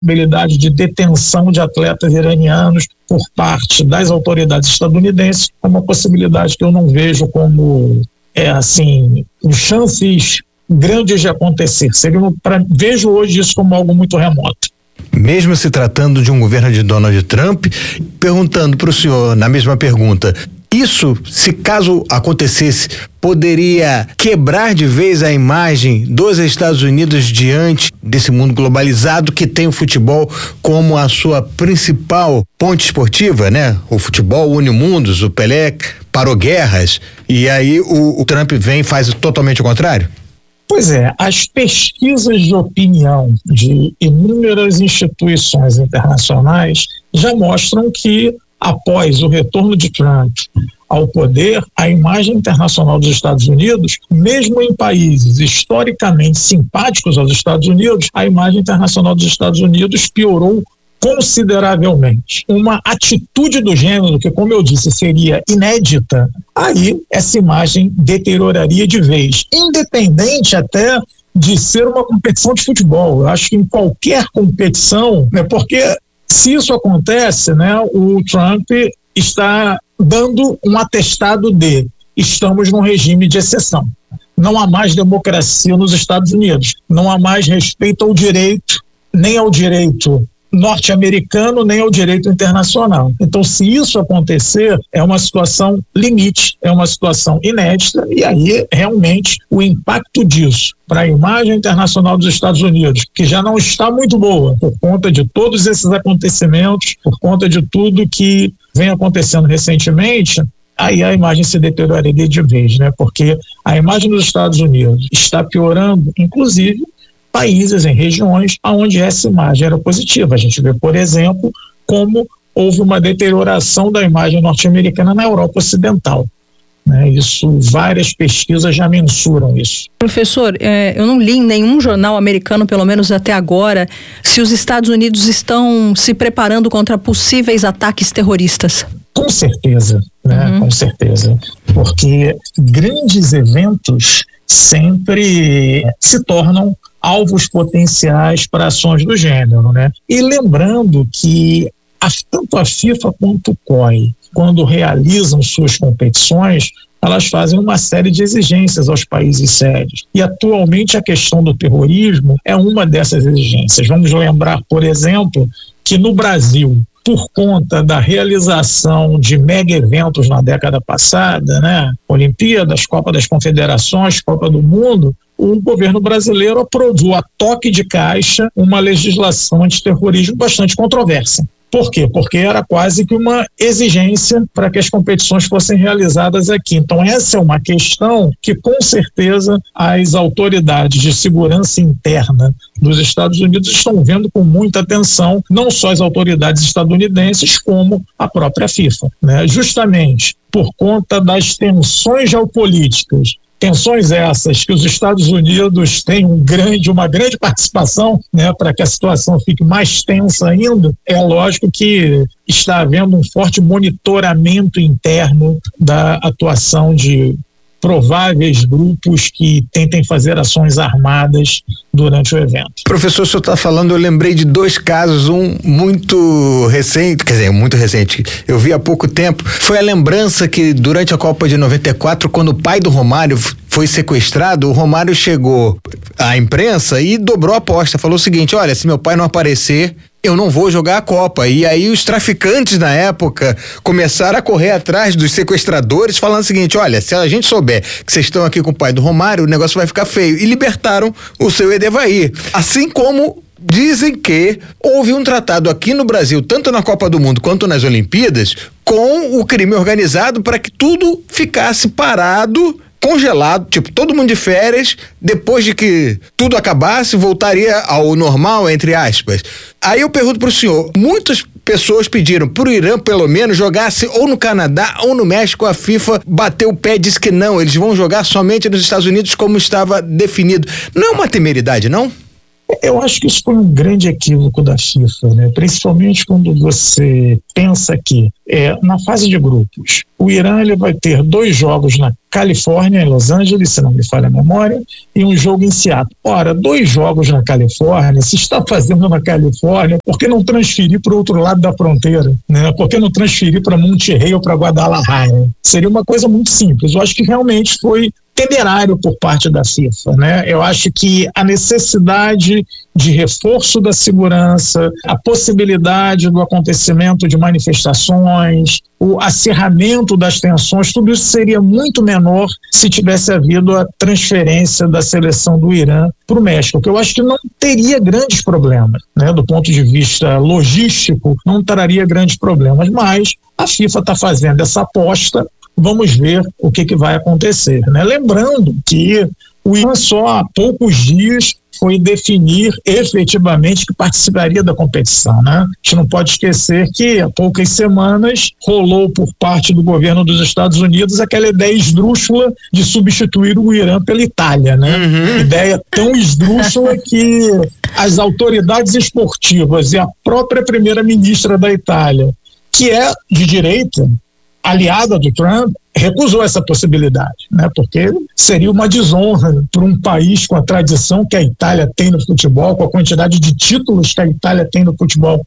possibilidade de detenção de atletas iranianos por parte das autoridades estadunidenses é uma possibilidade que eu não vejo como, chances grandes de acontecer. Vejo hoje isso como algo muito remoto. Mesmo se tratando de um governo de Donald Trump, perguntando para o senhor, na mesma pergunta, isso, se caso acontecesse, poderia quebrar de vez a imagem dos Estados Unidos diante desse mundo globalizado que tem o futebol como a sua principal ponte esportiva, né? O futebol une mundos, o Pelé parou guerras, e aí o Trump vem e faz totalmente o contrário? Pois é, as pesquisas de opinião de inúmeras instituições internacionais já mostram que, após o retorno de Trump ao poder, a imagem internacional dos Estados Unidos, mesmo em países historicamente simpáticos aos Estados Unidos, a imagem internacional dos Estados Unidos piorou consideravelmente. Uma atitude do gênero que, como eu disse, seria inédita, aí essa imagem deterioraria de vez, independente até de ser uma competição de futebol. Eu acho que em qualquer competição, porque se isso acontece, o Trump está dando um atestado de estamos num regime de exceção. Não há mais democracia nos Estados Unidos, não há mais respeito ao direito, nem ao direito norte-americano, nem ao direito internacional. Então, se isso acontecer, é uma situação limite, é uma situação inédita, e aí, realmente, o impacto disso para a imagem internacional dos Estados Unidos, que já não está muito boa, por conta de todos esses acontecimentos, por conta de tudo que vem acontecendo recentemente, aí a imagem se deterioraria de vez, porque a imagem dos Estados Unidos está piorando, inclusive, países em regiões onde essa imagem era positiva. A gente vê, por exemplo, como houve uma deterioração da imagem norte-americana na Europa Ocidental. Isso, várias pesquisas já mensuram isso. Professor, eu não li em nenhum jornal americano, pelo menos até agora, se os Estados Unidos estão se preparando contra possíveis ataques terroristas. Com certeza, com certeza. Porque grandes eventos sempre se tornam alvos potenciais para ações do gênero, E lembrando que tanto a FIFA quanto o COI, quando realizam suas competições, elas fazem uma série de exigências aos países sérios. E atualmente a questão do terrorismo é uma dessas exigências. Vamos lembrar, por exemplo, que no Brasil, por conta da realização de mega eventos na década passada, Olimpíadas, Copa das Confederações, Copa do Mundo, o governo brasileiro aprovou a toque de caixa uma legislação antiterrorismo bastante controversa. Por quê? Porque era quase que uma exigência para que as competições fossem realizadas aqui. Então essa é uma questão que com certeza as autoridades de segurança interna dos Estados Unidos estão vendo com muita atenção, não só as autoridades estadunidenses como a própria FIFA, Justamente por conta das tensões geopolíticas, tensões essas que os Estados Unidos têm uma grande participação, para que a situação fique mais tensa ainda. É lógico que está havendo um forte monitoramento interno da atuação de prováveis grupos que tentem fazer ações armadas durante o evento. Professor, o senhor está falando, eu lembrei de dois casos, um muito recente, eu vi há pouco tempo, foi a lembrança que durante a Copa de 94, quando o pai do Romário foi sequestrado, o Romário chegou à imprensa e dobrou a aposta, falou o seguinte: olha, se meu pai não aparecer, eu não vou jogar a Copa. E aí os traficantes na época começaram a correr atrás dos sequestradores, falando o seguinte: olha, se a gente souber que vocês estão aqui com o pai do Romário, o negócio vai ficar feio. E libertaram o seu Edevair. Assim como dizem que houve um tratado aqui no Brasil, tanto na Copa do Mundo quanto nas Olimpíadas, com o crime organizado para que tudo ficasse parado, congelado, todo mundo de férias, depois de que tudo acabasse, voltaria ao normal, entre aspas. Aí eu pergunto pro senhor, muitas pessoas pediram pro Irã, pelo menos, jogasse ou no Canadá ou no México. A FIFA bateu o pé e disse que não, eles vão jogar somente nos Estados Unidos como estava definido. Não é uma temeridade, não? Eu acho que isso foi um grande equívoco da FIFA, né? Principalmente quando você pensa que na fase de grupos, o Irã ele vai ter 2 jogos na Califórnia, em Los Angeles, se não me falha a memória, e um jogo em Seattle. Ora, 2 jogos na Califórnia, se está fazendo na Califórnia, por que não transferir para o outro lado da fronteira? Né? Por que não transferir para Monterrey ou para Guadalajara? Seria uma coisa muito simples. Eu acho que realmente foi temerário por parte da FIFA, né? Eu acho que a necessidade de reforço da segurança, a possibilidade do acontecimento de manifestações, o acirramento das tensões, tudo isso seria muito menor se tivesse havido a transferência da seleção do Irã para o México, que eu acho que não teria grandes problemas, né? Do ponto de vista logístico, não traria grandes problemas, mas a FIFA está fazendo essa aposta. Vamos ver o que vai acontecer, né? Lembrando que o Irã só há poucos dias foi definir efetivamente que participaria da competição, né? A gente não pode esquecer que há poucas semanas rolou por parte do governo dos Estados Unidos aquela ideia esdrúxula de substituir o Irã pela Itália, né? Ideia tão esdrúxula que as autoridades esportivas e a própria primeira-ministra da Itália, que é de direita, aliada do Trump, recusou essa possibilidade, né? Porque seria uma desonra para um país com a tradição que a Itália tem no futebol, com a quantidade de títulos que a Itália tem no futebol,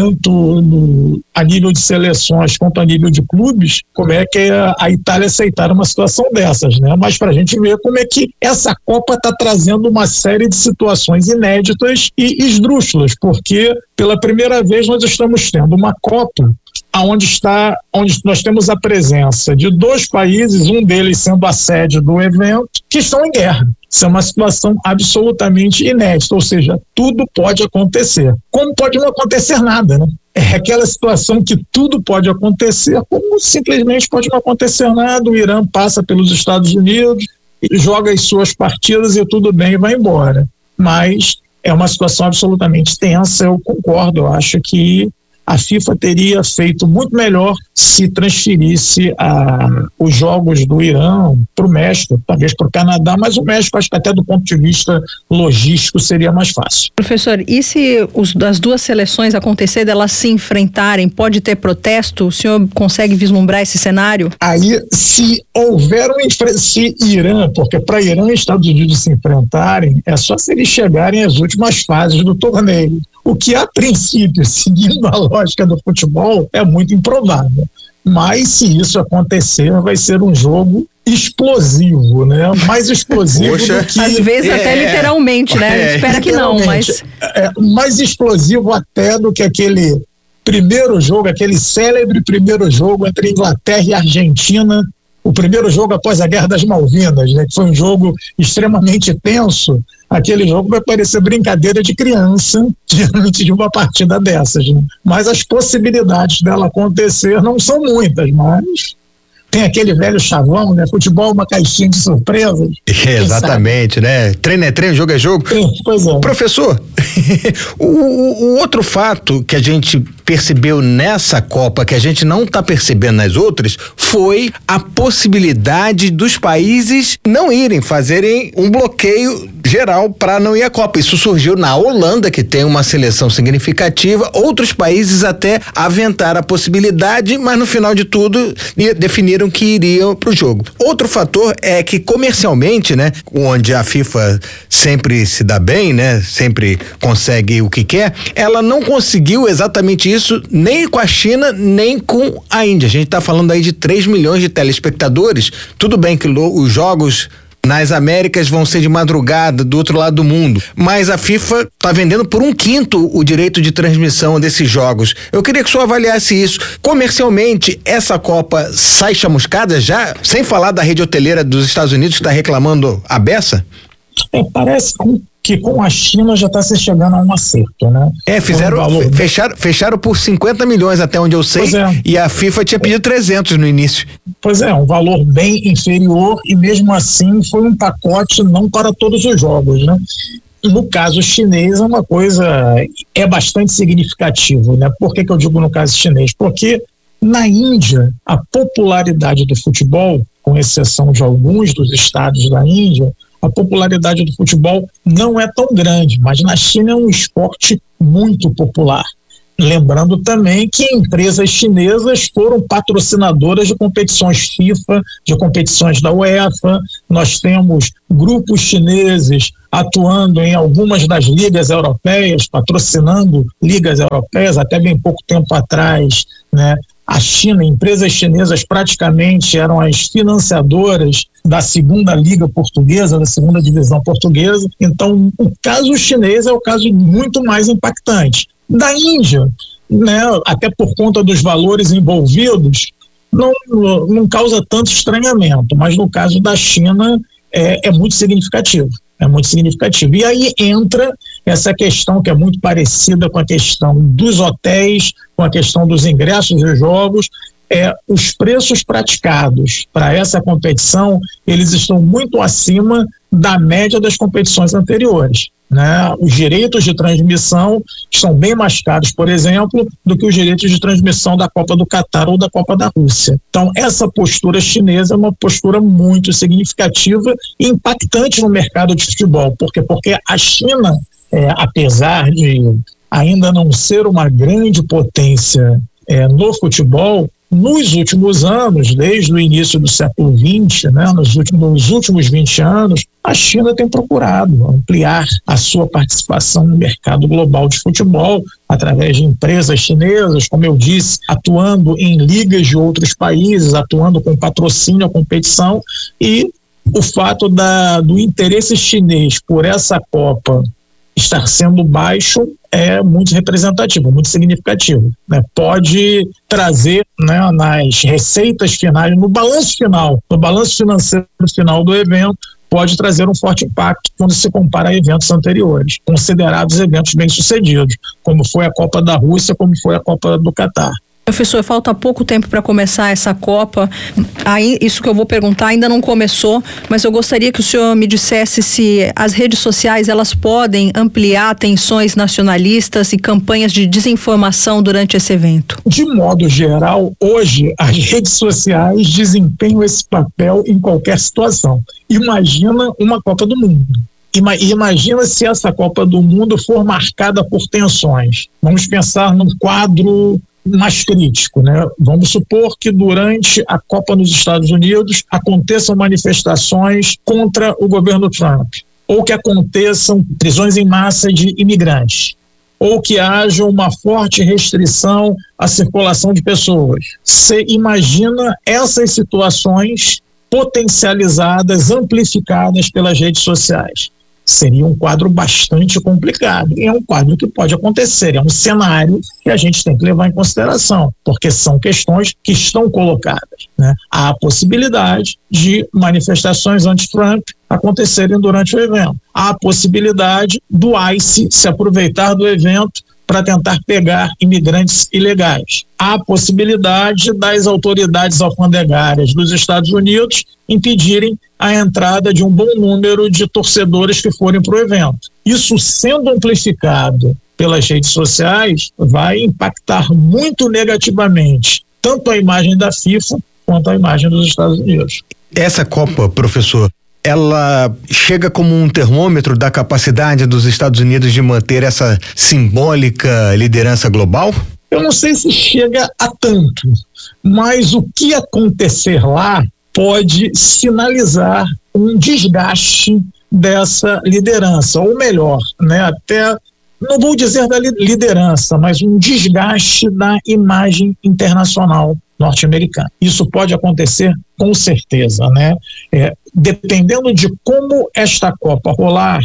tanto a nível de seleções quanto a nível de clubes, como é que a Itália aceitar uma situação dessas, né? Mas para a gente ver como é que essa Copa está trazendo uma série de situações inéditas e esdrúxulas, porque pela primeira vez nós estamos tendo uma Copa onde nós temos a presença de 2 países, um deles sendo a sede do evento, que estão em guerra. Isso é uma situação absolutamente inédita, ou seja, tudo pode acontecer. Como pode não acontecer nada, né? É aquela situação que tudo pode acontecer, como simplesmente pode não acontecer nada, o Irã passa pelos Estados Unidos, joga as suas partidas e tudo bem e vai embora. Mas é uma situação absolutamente tensa, eu concordo, eu acho que a FIFA teria feito muito melhor se transferisse os jogos do Irã para o México, talvez para o Canadá, mas o México, acho que até do ponto de vista logístico seria mais fácil. Professor, e se as 2 seleções acontecer delas se enfrentarem, pode ter protesto? O senhor consegue vislumbrar esse cenário? Aí, se houver se Irã, porque para Irã e Estados Unidos se enfrentarem, é só se eles chegarem às últimas fases do torneio. O que, a princípio, seguindo a lógica do futebol, é muito improvável. Mas, se isso acontecer, vai ser um jogo explosivo, né? Mais explosivo do que... Às vezes até literalmente, né? Espera que não, mas... mais explosivo até do que aquele primeiro jogo, aquele célebre primeiro jogo entre Inglaterra e Argentina, o primeiro jogo após a Guerra das Malvinas, né? Que foi um jogo extremamente tenso. Aquele jogo vai parecer brincadeira de criança diante de uma partida dessas, né? Mas as possibilidades dela acontecer não são muitas, mas tem aquele velho chavão, né? Futebol é uma caixinha de surpresas. Exatamente, né? Treino é treino, jogo é jogo. Pois é. Professor, o outro fato que a gente percebeu nessa Copa, que a gente não está percebendo nas outras, foi a possibilidade dos países não irem, fazerem um bloqueio geral para não ir à Copa. Isso surgiu na Holanda, que tem uma seleção significativa, outros países até aventaram a possibilidade, mas no final de tudo definiram que iriam para o jogo. Outro fator é que comercialmente, né, onde a FIFA sempre se dá bem, né, sempre consegue o que quer, ela não conseguiu exatamente isso nem com a China, nem com a Índia. A gente está falando aí de 3 milhões de telespectadores. Tudo bem que os jogos nas Américas vão ser de madrugada do outro lado do mundo, mas a FIFA está vendendo por 1/5 o direito de transmissão desses jogos. Eu queria que o senhor avaliasse isso. Comercialmente, essa Copa sai chamuscada já, sem falar da rede hoteleira dos Estados Unidos que está reclamando a beça? Parece que com a China já está se chegando a um acerto, né? Fecharam por 50 milhões até onde eu sei, e a FIFA tinha pedido 300 no início. Pois é, um valor bem inferior e mesmo assim foi um pacote não para todos os jogos, né? No caso chinês é bastante significativo, né? Por que eu digo no caso chinês? Porque na Índia, a popularidade do futebol, com exceção de alguns dos estados da Índia, a popularidade do futebol não é tão grande, mas na China é um esporte muito popular. Lembrando também que empresas chinesas foram patrocinadoras de competições FIFA, de competições da UEFA. Nós temos grupos chineses atuando em algumas das ligas europeias, patrocinando ligas europeias, até bem pouco tempo atrás, né? A China, empresas chinesas praticamente eram as financiadoras da segunda liga portuguesa, da segunda divisão portuguesa. Então, o caso chinês é o caso muito mais impactante. Da Índia, né, até por conta dos valores envolvidos, não causa tanto estranhamento, mas no caso da China é muito significativo. É muito significativo. E aí entra essa questão que é muito parecida com a questão dos hotéis, com a questão dos ingressos dos jogos. Os preços praticados para essa competição, eles estão muito acima da média das competições anteriores, né? Os direitos de transmissão são bem mais caros, por exemplo, do que os direitos de transmissão da Copa do Catar ou da Copa da Rússia. Então, essa postura chinesa é uma postura muito significativa e impactante no mercado de futebol. Por quê? Porque a China, apesar de ainda não ser uma grande potência no futebol, nos últimos anos, desde o início do século XX, né, nos últimos 20 anos, a China tem procurado ampliar a sua participação no mercado global de futebol através de empresas chinesas, como eu disse, atuando em ligas de outros países, atuando com patrocínio à competição, e o fato do interesse chinês por essa Copa estar sendo baixo é muito representativo, muito significativo, né? Pode trazer, né, nas receitas finais, no balanço financeiro final do evento, pode trazer um forte impacto quando se compara a eventos anteriores, considerados eventos bem-sucedidos, como foi a Copa da Rússia, como foi a Copa do Catar. Professor, falta pouco tempo para começar essa Copa. Aí, isso que eu vou perguntar ainda não começou, mas eu gostaria que o senhor me dissesse se as redes sociais elas podem ampliar tensões nacionalistas e campanhas de desinformação durante esse evento. De modo geral, hoje as redes sociais desempenham esse papel em qualquer situação. Imagina uma Copa do Mundo. Imagina se essa Copa do Mundo for marcada por tensões. Vamos pensar num quadro mais crítico, né? Vamos supor que durante a Copa nos Estados Unidos aconteçam manifestações contra o governo Trump, ou que aconteçam prisões em massa de imigrantes, ou que haja uma forte restrição à circulação de pessoas. Você imagina essas situações potencializadas, amplificadas pelas redes sociais. Seria um quadro bastante complicado. E é um quadro que pode acontecer, é um cenário que a gente tem que levar em consideração, porque são questões que estão colocadas, né? Há a possibilidade de manifestações anti-Trump acontecerem durante o evento. Há a possibilidade do ICE se aproveitar do evento para tentar pegar imigrantes ilegais. Há a possibilidade das autoridades alfandegárias dos Estados Unidos impedirem a entrada de um bom número de torcedores que forem para o evento. Isso, sendo amplificado pelas redes sociais, vai impactar muito negativamente tanto a imagem da FIFA quanto a imagem dos Estados Unidos. Essa Copa, professor, ela chega como um termômetro da capacidade dos Estados Unidos de manter essa simbólica liderança global? Eu não sei se chega a tanto, mas o que acontecer lá pode sinalizar um desgaste dessa liderança, ou melhor, né, até, não vou dizer da liderança, mas um desgaste da imagem internacional norte-americana. Isso pode acontecer com certeza, né? Dependendo de como esta Copa rolar,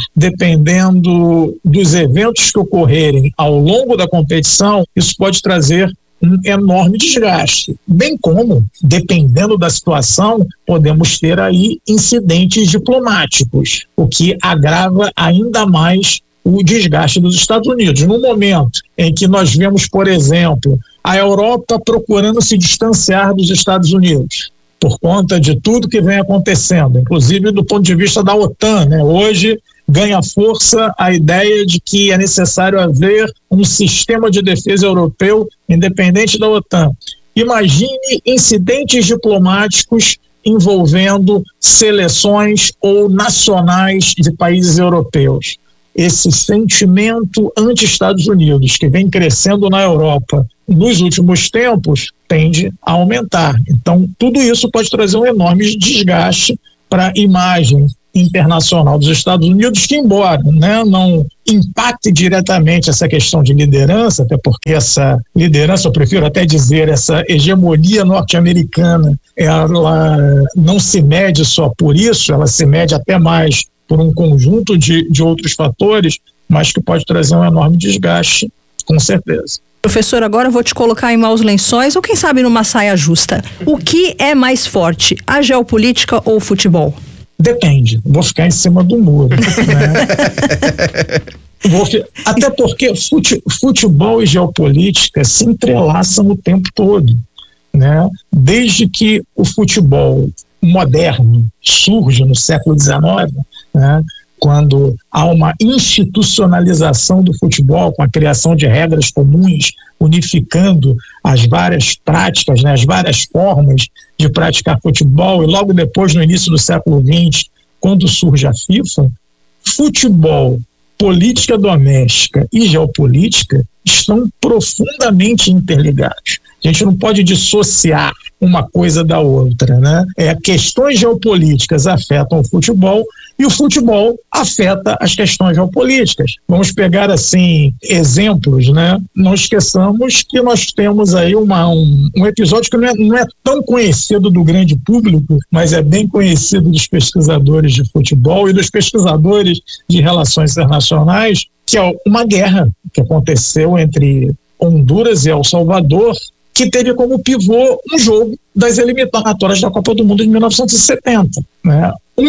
dependendo dos eventos que ocorrerem ao longo da competição, isso pode trazer um enorme desgaste, bem como, dependendo da situação, podemos ter aí incidentes diplomáticos, o que agrava ainda mais o desgaste dos Estados Unidos. No momento em que nós vemos, por exemplo, a Europa procurando se distanciar dos Estados Unidos, por conta de tudo que vem acontecendo, inclusive do ponto de vista da OTAN, né? Hoje ganha força a ideia de que é necessário haver um sistema de defesa europeu independente da OTAN. Imagine incidentes diplomáticos envolvendo seleções ou nacionais de países europeus. Esse sentimento anti-Estados Unidos, que vem crescendo na Europa nos últimos tempos, tende a aumentar. Então, tudo isso pode trazer um enorme desgaste para a imagem internacional dos Estados Unidos, que embora, né, não impacte diretamente essa questão de liderança, até porque essa liderança, eu prefiro até dizer, essa hegemonia norte-americana, ela não se mede só por isso, ela se mede até mais por um conjunto de outros fatores, mas que pode trazer um enorme desgaste, com certeza. Professor, agora eu vou te colocar em maus lençóis ou quem sabe numa saia justa. O que é mais forte, a geopolítica ou o futebol? Depende, vou ficar em cima do muro, né? Até porque futebol e geopolítica se entrelaçam o tempo todo, né? Desde que o futebol moderno surge no século XIX, né? Quando há uma institucionalização do futebol, com a criação de regras comuns, unificando as várias práticas, né, as várias formas de praticar futebol, e logo depois, no início do século XX, quando surge a FIFA, futebol, política doméstica e geopolítica estão profundamente interligados. A gente não pode dissociar uma coisa da outra, né? Questões geopolíticas afetam o futebol e o futebol afeta as questões geopolíticas. Vamos pegar, assim, exemplos, né? Não esqueçamos que nós temos aí um episódio que não é tão conhecido do grande público, mas é bem conhecido dos pesquisadores de futebol e dos pesquisadores de relações internacionais, que é uma guerra que aconteceu entre Honduras e El Salvador, que teve como pivô um jogo das eliminatórias da Copa do Mundo de 1970. Né?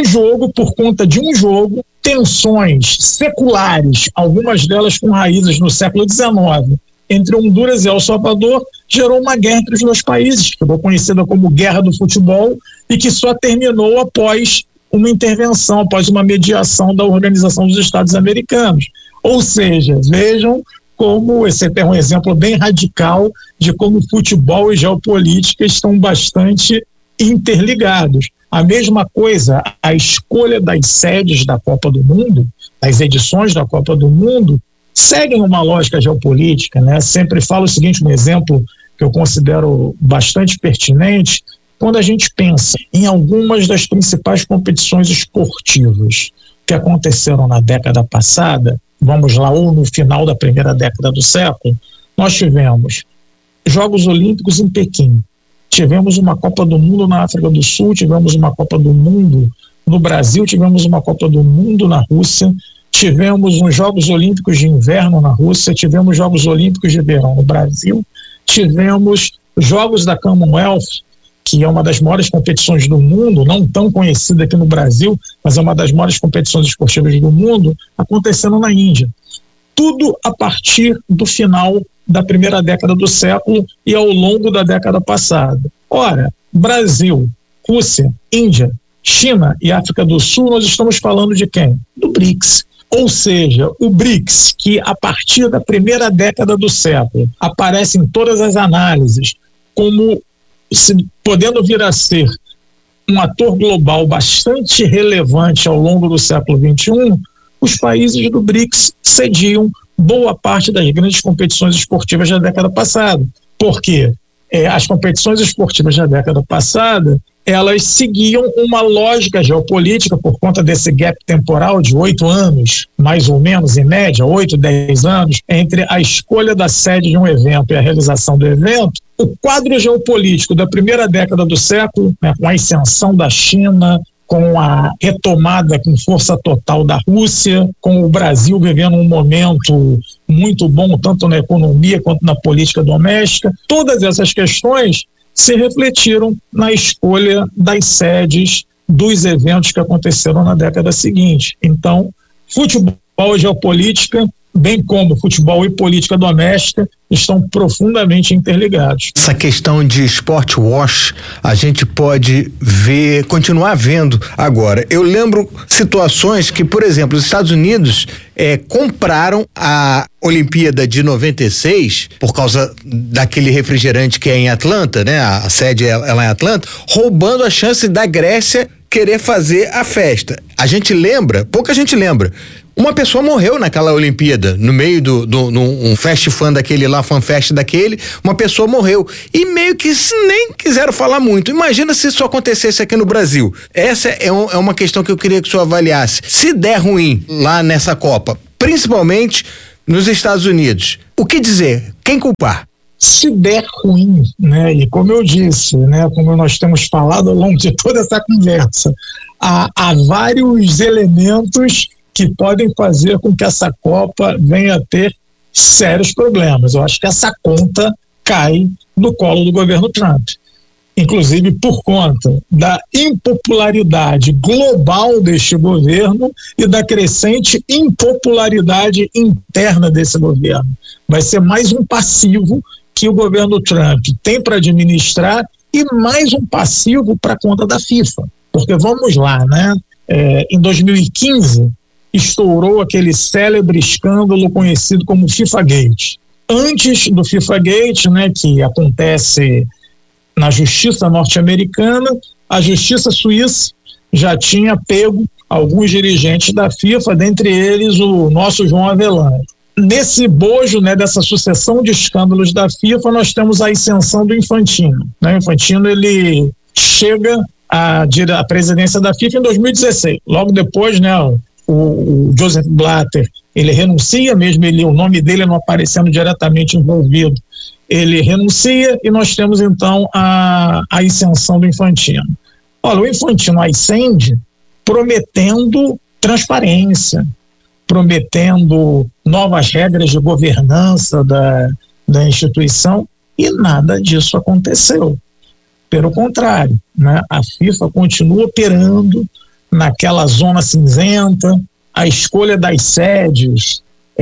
Por conta de um jogo, tensões seculares, algumas delas com raízes no século XIX, entre Honduras e El Salvador, gerou uma guerra entre os dois países, que ficou conhecida como Guerra do Futebol, e que só terminou após uma intervenção, após uma mediação da Organização dos Estados Americanos. Ou seja, vejam como esse é um exemplo bem radical de como futebol e geopolítica estão bastante interligados. A mesma coisa, a escolha das sedes da Copa do Mundo, das edições da Copa do Mundo, seguem uma lógica geopolítica, né? Sempre falo o seguinte, um exemplo que eu considero bastante pertinente, quando a gente pensa em algumas das principais competições esportivas que aconteceram na década passada, vamos lá, ou no final da primeira década do século, nós tivemos Jogos Olímpicos em Pequim, tivemos uma Copa do Mundo na África do Sul, tivemos uma Copa do Mundo no Brasil, tivemos uma Copa do Mundo na Rússia, tivemos uns Jogos Olímpicos de Inverno na Rússia, tivemos Jogos Olímpicos de Verão no Brasil, tivemos Jogos da Commonwealth, que é uma das maiores competições do mundo, não tão conhecida aqui no Brasil, mas é uma das maiores competições esportivas do mundo, acontecendo na Índia. Tudo a partir do final da primeira década do século e ao longo da década passada. Ora, Brasil, Rússia, Índia, China e África do Sul, nós estamos falando de quem? Do BRICS. Ou seja, o BRICS, que a partir da primeira década do século aparece em todas as análises como podendo vir a ser um ator global bastante relevante ao longo do século XXI, os países do BRICS cediam boa parte das grandes competições esportivas da década passada. Por quê? As competições esportivas da década passada, elas seguiam uma lógica geopolítica por conta desse gap temporal de 8 anos, mais ou menos, em média, 8, 10 anos, entre a escolha da sede de um evento e a realização do evento. O quadro geopolítico da primeira década do século, né, com a ascensão da China, com a retomada com força total da Rússia, com o Brasil vivendo um momento muito bom, tanto na economia quanto na política doméstica, todas essas questões se refletiram na escolha das sedes dos eventos que aconteceram na década seguinte. Então, futebol e geopolítica bem como futebol e política doméstica, estão profundamente interligados. Essa questão de sport wash, a gente pode continuar vendo agora. Eu lembro situações que, por exemplo, os Estados Unidos compraram a Olimpíada de 96 por causa daquele refrigerante que é em Atlanta, né? A sede é lá em Atlanta, roubando a chance da Grécia querer fazer a festa. A gente lembra, pouca gente lembra, uma pessoa morreu naquela Olimpíada, no meio um fast fan daquele lá, fanfest daquele, uma pessoa morreu. E meio que nem quiseram falar muito. Imagina se isso acontecesse aqui no Brasil. Essa é uma questão que eu queria que o senhor avaliasse. Se der ruim lá nessa Copa, principalmente nos Estados Unidos, o que dizer? Quem culpar? Se der ruim, né, e como eu disse, né, como nós temos falado ao longo de toda essa conversa, há vários elementos que podem fazer com que essa Copa venha a ter sérios problemas. Eu acho que essa conta cai no colo do governo Trump, inclusive por conta da impopularidade global deste governo e da crescente impopularidade interna desse governo. Vai ser mais um passivo que o governo Trump tem para administrar e mais um passivo para a conta da FIFA. Porque vamos lá, né? Em 2015, estourou aquele célebre escândalo conhecido como FIFA Gate. Antes do FIFA Gate, né, que acontece na justiça norte-americana, a justiça suíça já tinha pego alguns dirigentes da FIFA, dentre eles o nosso João Avelange. Nesse bojo, né, dessa sucessão de escândalos da FIFA, nós temos a ascensão do Infantino. O Infantino, ele chega à presidência da FIFA em 2016. Logo depois, né, o Joseph Blatter, ele renuncia, mesmo o nome dele não aparecendo diretamente envolvido, ele renuncia e nós temos então a ascensão do Infantino. Olha, o Infantino ascende prometendo transparência, prometendo novas regras de governança da instituição e nada disso aconteceu. Pelo contrário, né, a FIFA continua operando naquela zona cinzenta, a escolha das sedes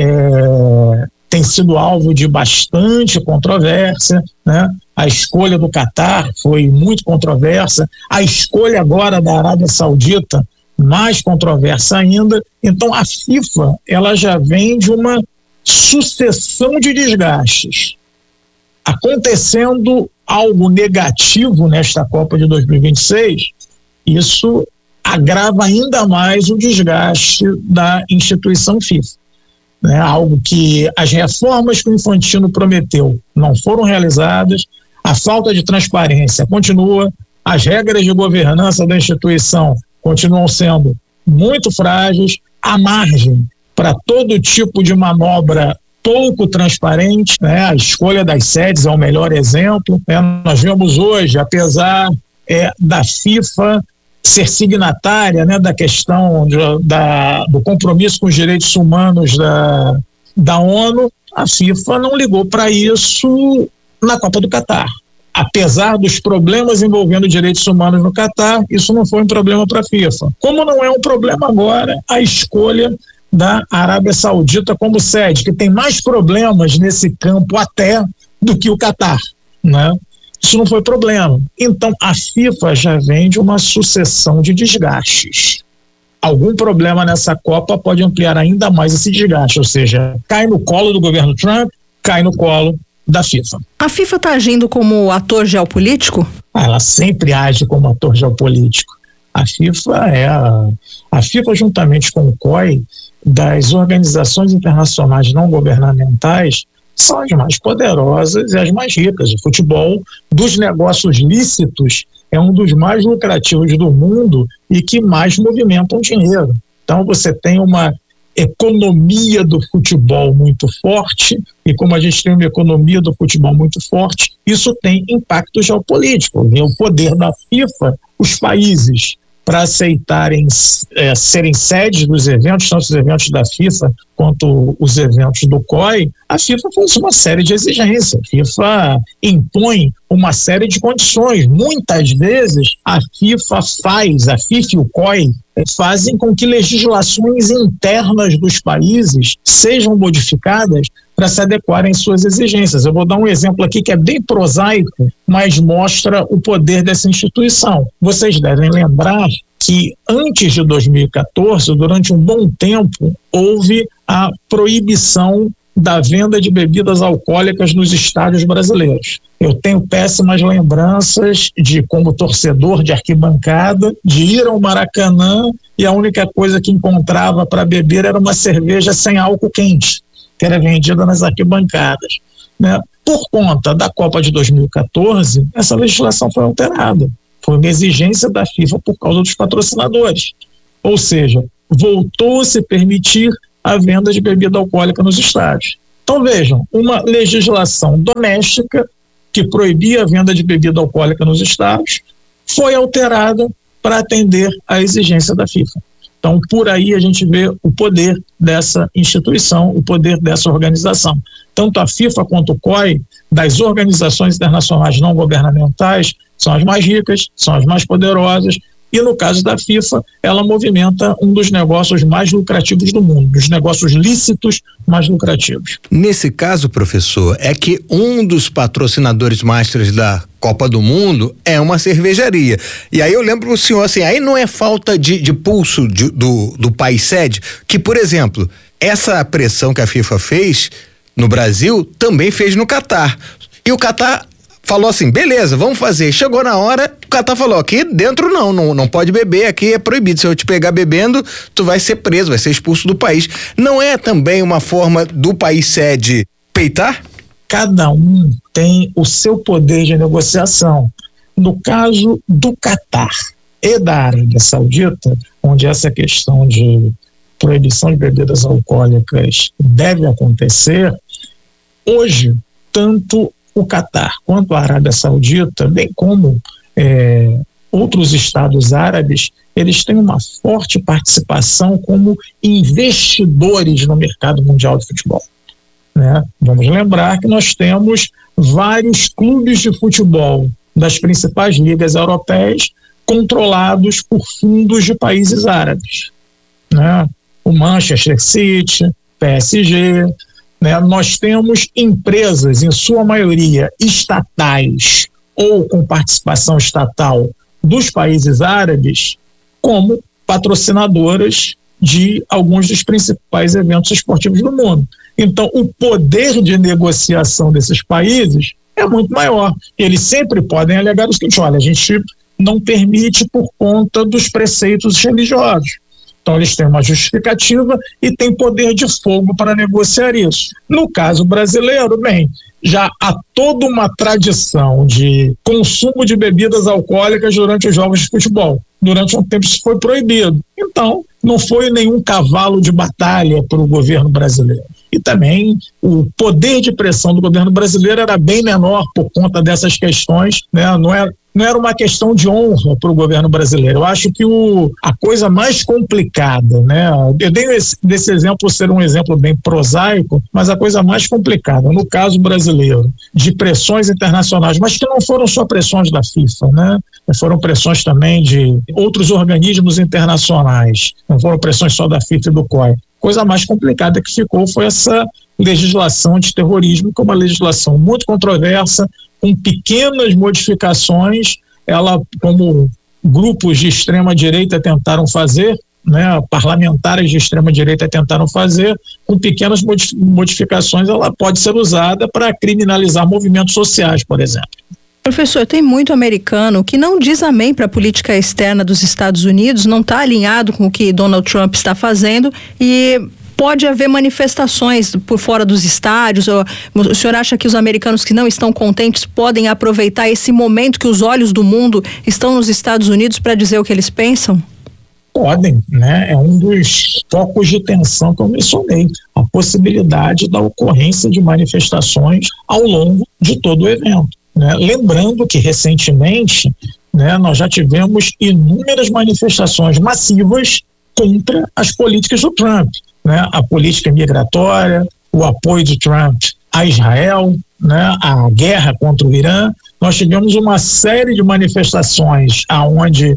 tem sido alvo de bastante controvérsia, né? A escolha do Catar foi muito controversa, a escolha agora da Arábia Saudita, mais controversa ainda. Então a FIFA, ela já vem de uma sucessão de desgastes. Acontecendo algo negativo nesta Copa de 2026, isso agrava ainda mais o desgaste da instituição FIFA. Algo que as reformas que o Infantino prometeu não foram realizadas, a falta de transparência continua, as regras de governança da instituição continuam sendo muito frágeis, a margem para todo tipo de manobra pouco transparente, né? A escolha das sedes é o melhor exemplo, né? Nós vemos hoje, apesar da FIFA ser signatária, né, da questão do compromisso com os direitos humanos da ONU, a FIFA não ligou para isso na Copa do Catar. Apesar dos problemas envolvendo direitos humanos no Catar, isso não foi um problema para a FIFA. Como não é um problema agora a escolha da Arábia Saudita como sede, que tem mais problemas nesse campo até do que o Catar, né? Isso não foi problema. Então, a FIFA já vem de uma sucessão de desgastes. Algum problema nessa Copa pode ampliar ainda mais esse desgaste, ou seja, cai no colo do governo Trump, cai no colo da FIFA. A FIFA está agindo como ator geopolítico? Ela sempre age como ator geopolítico. A FIFA, juntamente com o COI, das organizações internacionais não governamentais, são as mais poderosas e as mais ricas. O futebol, dos negócios lícitos, é um dos mais lucrativos do mundo e que mais movimentam dinheiro. Então você tem uma economia do futebol muito forte, e como a gente tem uma economia do futebol muito forte, isso tem impacto geopolítico. E o poder da FIFA, os países para aceitarem serem sedes dos eventos, tanto os eventos da FIFA quanto os eventos do COI, a FIFA faz uma série de exigências. A FIFA impõe uma série de condições. Muitas vezes a FIFA e o COI fazem com que legislações internas dos países sejam modificadas para se adequarem às suas exigências. Eu vou dar um exemplo aqui que é bem prosaico, mas mostra o poder dessa instituição. Vocês devem lembrar que antes de 2014, durante um bom tempo, houve a proibição da venda de bebidas alcoólicas nos estádios brasileiros. Eu tenho péssimas lembranças de, como torcedor de arquibancada, de ir ao Maracanã e a única coisa que encontrava para beber era uma cerveja sem álcool quente, que era vendida nas arquibancadas, né? Por conta da Copa de 2014, essa legislação foi alterada. Foi uma exigência da FIFA por causa dos patrocinadores. Ou seja, voltou a se permitir a venda de bebida alcoólica nos estádios. Então vejam, uma legislação doméstica que proibia a venda de bebida alcoólica nos estádios foi alterada para atender à exigência da FIFA. Então por aí a gente vê o poder dessa instituição, o poder dessa organização. Tanto a FIFA quanto o COI, das organizações internacionais não governamentais, são as mais ricas, são as mais poderosas. E no caso da FIFA, ela movimenta um dos negócios mais lucrativos do mundo, dos negócios lícitos mais lucrativos. Nesse caso, professor, é que um dos patrocinadores masters da Copa do Mundo é uma cervejaria. E aí eu lembro o senhor, assim, aí não é falta de pulso do país sede, que, por exemplo, essa pressão que a FIFA fez no Brasil também fez no Catar. E o Catar falou assim, beleza, vamos fazer. Chegou na hora, o Catar falou, aqui dentro não pode beber, aqui é proibido. Se eu te pegar bebendo, tu vai ser preso, vai ser expulso do país. Não é também uma forma do país sede peitar? Cada um tem o seu poder de negociação. No caso do Catar e da Arábia Saudita, onde essa questão de proibição de bebidas alcoólicas deve acontecer, hoje, tanto o Catar quanto a Arábia Saudita, bem como outros estados árabes, eles têm uma forte participação como investidores no mercado mundial de futebol, né? Vamos lembrar que nós temos vários clubes de futebol das principais ligas europeias controlados por fundos de países árabes, né? O Manchester City, PSG, né? Nós temos empresas, em sua maioria estatais ou com participação estatal dos países árabes, como patrocinadoras de alguns dos principais eventos esportivos do mundo. Então, o poder de negociação desses países é muito maior. Eles sempre podem alegar o seguinte: olha, a gente não permite por conta dos preceitos religiosos. Então, eles têm uma justificativa e têm poder de fogo para negociar isso. No caso brasileiro, bem, já há toda uma tradição de consumo de bebidas alcoólicas durante os jogos de futebol. Durante um tempo isso foi proibido. Então, não foi nenhum cavalo de batalha para o governo brasileiro. E também o poder de pressão do governo brasileiro era bem menor por conta dessas questões, né? Não era uma questão de honra para o governo brasileiro. Eu acho que a coisa mais complicada, né? Eu dei desse exemplo ser um exemplo bem prosaico, mas a coisa mais complicada, no caso brasileiro, de pressões internacionais, mas que não foram só pressões da FIFA, né? Foram pressões também de outros organismos internacionais, não foram pressões só da FIFA e do COI. Coisa mais complicada que ficou foi essa legislação de terrorismo, que é uma legislação muito controversa, com pequenas modificações, ela, como grupos de extrema-direita tentaram fazer, né, parlamentares de extrema-direita tentaram fazer, com pequenas modificações, ela pode ser usada para criminalizar movimentos sociais, por exemplo. Professor, tem muito americano que não diz amém para a política externa dos Estados Unidos, não está alinhado com o que Donald Trump está fazendo e pode haver manifestações por fora dos estádios. O senhor acha que os americanos que não estão contentes podem aproveitar esse momento que os olhos do mundo estão nos Estados Unidos para dizer o que eles pensam? Podem, né? É um dos focos de tensão que eu mencionei, a possibilidade da ocorrência de manifestações ao longo de todo o evento, né? Lembrando que recentemente, né, nós já tivemos inúmeras manifestações massivas contra as políticas do Trump, né? A política migratória, o apoio de Trump a Israel, né? A guerra contra o Irã. Nós tivemos uma série de manifestações onde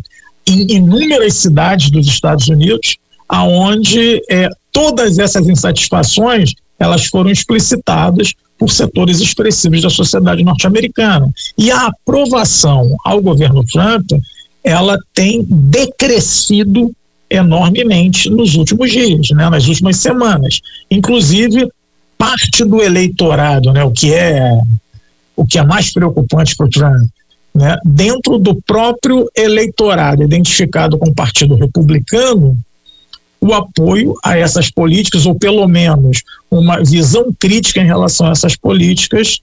em inúmeras cidades dos Estados Unidos, aonde todas essas insatisfações elas foram explicitadas por setores expressivos da sociedade norte-americana. E a aprovação ao governo Trump, ela tem decrescido enormemente nos últimos dias, né, nas últimas semanas. Inclusive, parte do eleitorado, né, o que é mais preocupante para o Trump, né, dentro do próprio eleitorado identificado com o Partido Republicano, o apoio a essas políticas, ou pelo menos uma visão crítica em relação a essas políticas,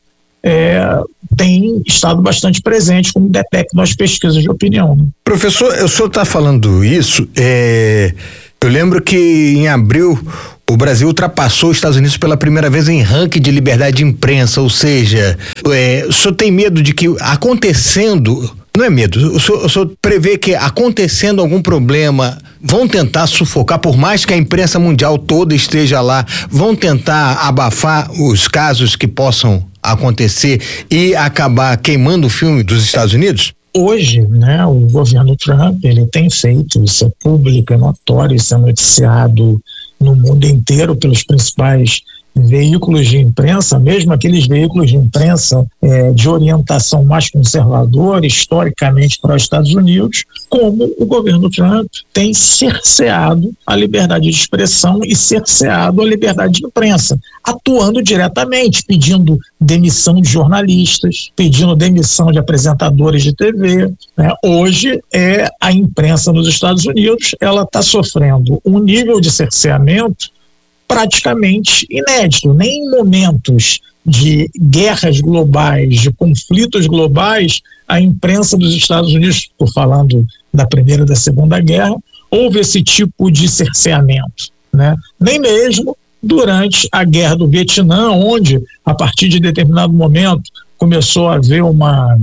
tem estado bastante presente, como detectam as pesquisas de opinião. Né? Professor, o senhor está falando isso, eu lembro que em abril o Brasil ultrapassou os Estados Unidos pela primeira vez em ranking de liberdade de imprensa, ou seja, o senhor tem medo de que acontecendo, não é medo, o senhor prevê que acontecendo algum problema vão tentar sufocar, por mais que a imprensa mundial toda esteja lá, vão tentar abafar os casos que possam acontecer e acabar queimando o filme dos Estados Unidos? Hoje, né, o governo Trump, ele tem feito, isso é público, é notório, isso é noticiado no mundo inteiro pelos principais veículos de imprensa, mesmo aqueles veículos de imprensa de orientação mais conservadora, historicamente para os Estados Unidos, como o governo Trump tem cerceado a liberdade de expressão e cerceado a liberdade de imprensa, atuando diretamente, pedindo demissão de jornalistas, pedindo demissão de apresentadores de TV. Né? Hoje, a imprensa nos Estados Unidos, ela está sofrendo um nível de cerceamento praticamente inédito. Nem em momentos de guerras globais, de conflitos globais, a imprensa dos Estados Unidos, estou falando da Primeira e da Segunda Guerra, houve esse tipo de cerceamento, né? Nem mesmo durante a Guerra do Vietnã, onde, a partir de determinado momento, começou a haver uma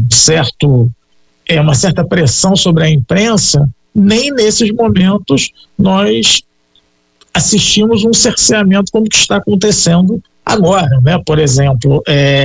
certa pressão sobre a imprensa, nem nesses momentos nós assistimos um cerceamento como que está acontecendo agora, né? Por exemplo,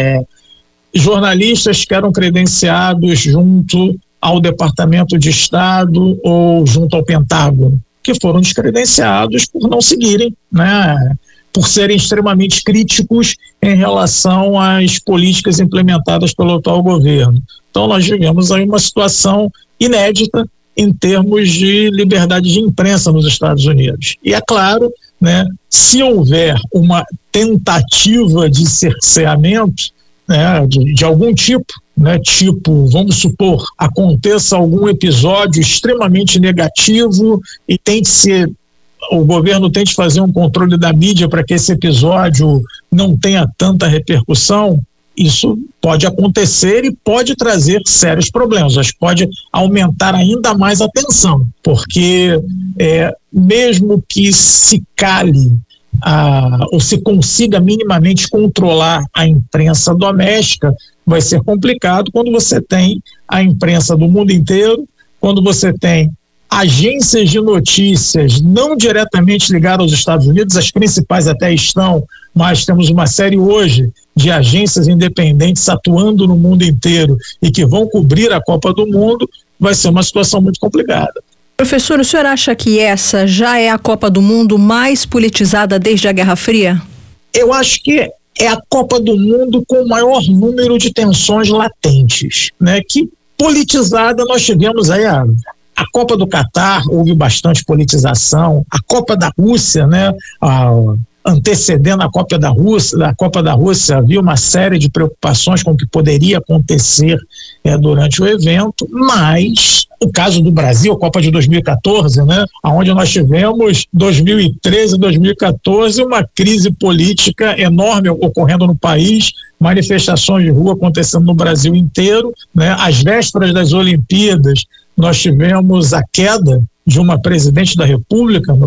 jornalistas que eram credenciados junto ao Departamento de Estado ou junto ao Pentágono, que foram descredenciados por não seguirem, né? Por serem extremamente críticos em relação às políticas implementadas pelo atual governo. Então nós vivemos aí uma situação inédita em termos de liberdade de imprensa nos Estados Unidos. E é claro, né, se houver uma tentativa de cerceamento, né, de algum tipo, né, tipo, vamos supor, aconteça algum episódio extremamente negativo e o governo tente fazer um controle da mídia para que esse episódio não tenha tanta repercussão, isso pode acontecer e pode trazer sérios problemas, mas pode aumentar ainda mais a tensão, porque mesmo que se cale ou se consiga minimamente controlar a imprensa doméstica, vai ser complicado quando você tem a imprensa do mundo inteiro, quando você tem agências de notícias não diretamente ligadas aos Estados Unidos, as principais até estão, mas temos uma série hoje de agências independentes atuando no mundo inteiro e que vão cobrir a Copa do Mundo, vai ser uma situação muito complicada. Professor, o senhor acha que essa já é a Copa do Mundo mais politizada desde a Guerra Fria? Eu acho que é a Copa do Mundo com o maior número de tensões latentes, né? Que politizada nós tivemos aí a Copa do Catar, houve bastante politização, a Copa da Rússia, né? Antecedendo a Copa da Rússia, havia uma série de preocupações com o que poderia acontecer durante o evento, mas o caso do Brasil, a Copa de 2014, né, onde nós tivemos 2013 e 2014 uma crise política enorme ocorrendo no país, manifestações de rua acontecendo no Brasil inteiro, né, às vésperas das Olimpíadas nós tivemos a queda de uma presidente da República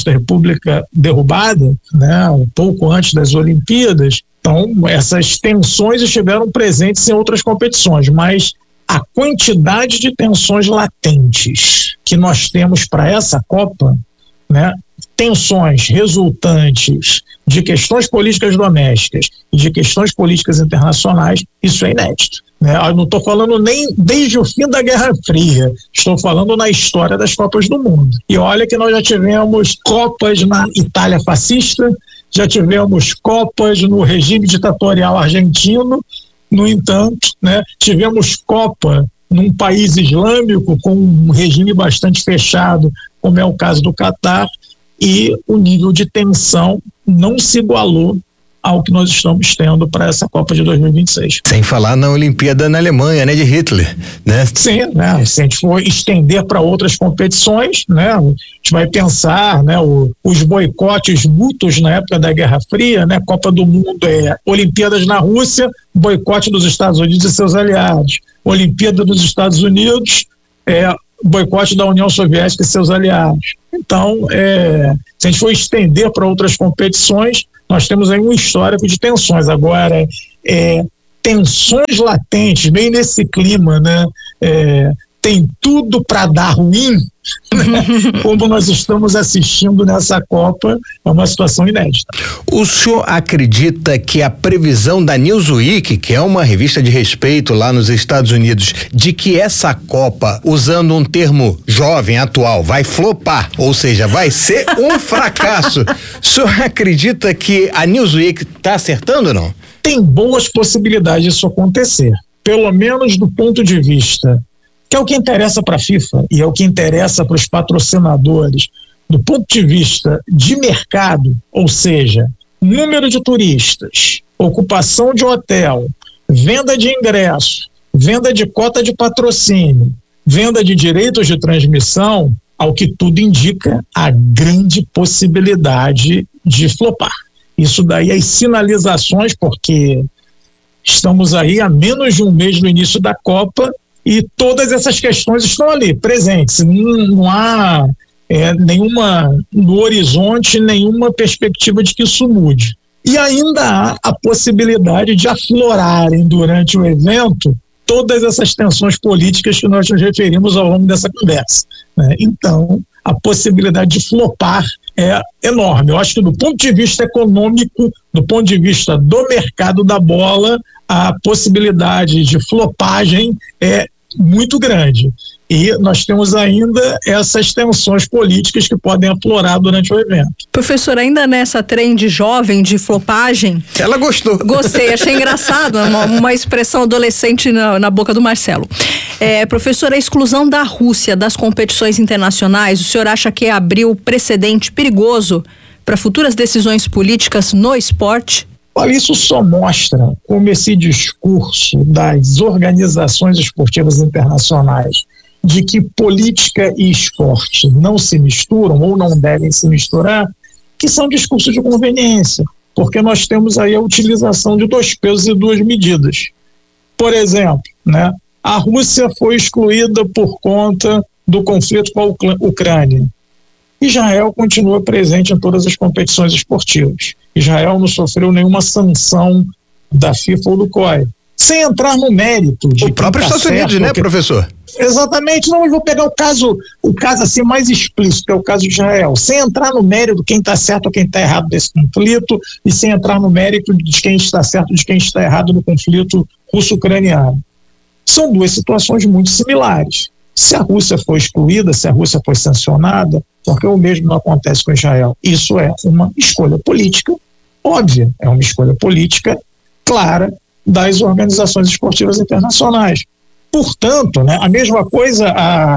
derrubada, né, um pouco antes das Olimpíadas. Então, essas tensões estiveram presentes em outras competições, mas a quantidade de tensões latentes que nós temos para essa Copa, né, tensões resultantes de questões políticas domésticas e de questões políticas internacionais, isso é inédito. né? Eu não estou falando nem desde o fim da Guerra Fria, estou falando na história das Copas do Mundo. E olha que nós já tivemos Copas na Itália fascista, já tivemos Copas no regime ditatorial argentino, no entanto, né, tivemos Copa num país islâmico com um regime bastante fechado, como é o caso do Catar, e o nível de tensão não se igualou ao que nós estamos tendo para essa Copa de 2026. Sem falar na Olimpíada na Alemanha, né, de Hitler, né? Sim, né? Se a gente for estender para outras competições, né, a gente vai pensar, né, os boicotes mútuos na época da Guerra Fria, né, Copa do Mundo Olimpíadas na Rússia, boicote dos Estados Unidos e seus aliados. Olimpíada dos Estados Unidos, boicote da União Soviética e seus aliados. Então, se a gente for estender para outras competições, nós temos aí um histórico de tensões. Agora, tensões latentes, bem nesse clima, né? Tem tudo para dar ruim, né? Como nós estamos assistindo nessa Copa, é uma situação inédita. O senhor acredita que a previsão da Newsweek, que é uma revista de respeito lá nos Estados Unidos, de que essa Copa, usando um termo jovem, atual, vai flopar, ou seja, vai ser um fracasso, o senhor acredita que a Newsweek está acertando ou não? Tem boas possibilidades disso acontecer, pelo menos do ponto de vista que é o que interessa para a FIFA e é o que interessa para os patrocinadores, do ponto de vista de mercado, ou seja, número de turistas, ocupação de hotel, venda de ingresso, venda de cota de patrocínio, venda de direitos de transmissão, ao que tudo indica, a grande possibilidade de flopar. Isso daí, as sinalizações, porque estamos aí a menos de um mês do início da Copa, e todas essas questões estão ali, presentes. Não há nenhuma, no horizonte, nenhuma perspectiva de que isso mude. E ainda há a possibilidade de aflorarem durante o evento todas essas tensões políticas que nós nos referimos ao longo dessa conversa, né? Então, a possibilidade de flopar é enorme. Eu acho que do ponto de vista econômico, do ponto de vista do mercado da bola, a possibilidade de flopagem é muito grande. E nós temos ainda essas tensões políticas que podem aflorar durante o evento. Professor, ainda nessa trend jovem de flopagem... Ela gostou. Gostei, achei engraçado, uma expressão adolescente na boca do Marcelo. Professor, a exclusão da Rússia das competições internacionais, o senhor acha que abriu precedente perigoso para futuras decisões políticas no esporte? Olha, isso só mostra como esse discurso das organizações esportivas internacionais de que política e esporte não se misturam ou não devem se misturar, que são discursos de conveniência, porque nós temos aí a utilização de 2 pesos e 2 medidas. Por exemplo, né, a Rússia foi excluída por conta do conflito com a Ucrânia. Israel continua presente em todas as competições esportivas. Israel não sofreu nenhuma sanção da FIFA ou do COI. Sem entrar no mérito de o próprio Estados Unidos, né, professor? Exatamente, não, eu vou pegar o caso assim mais explícito, que é o caso de Israel, sem entrar no mérito de quem está certo ou quem está errado desse conflito, e sem entrar no mérito de quem está certo ou de quem está errado no conflito russo-ucraniano. São 2 situações muito similares. Se a Rússia foi excluída, se a Rússia foi sancionada, porque o mesmo não acontece com Israel. Isso é uma escolha política óbvia, é uma escolha política clara das organizações esportivas internacionais. Portanto, né, a mesma coisa